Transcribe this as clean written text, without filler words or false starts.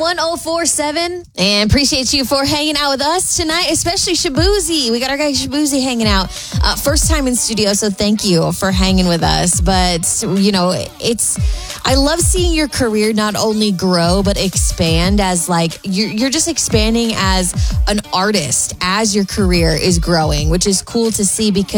1047. And appreciate you for hanging out with us tonight, especially Shabuzi. We got our guy Shabuzi hanging out. First time in studio, so thank you for hanging with us. But, you know, I love seeing your career not only grow, but expand as like, you're just expanding as an artist as your career is growing, which is cool to see because